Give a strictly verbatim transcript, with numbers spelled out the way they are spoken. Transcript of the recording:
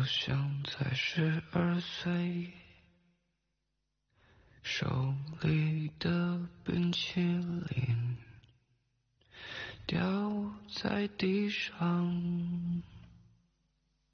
像才十二岁，手里的冰淇淋掉在地上。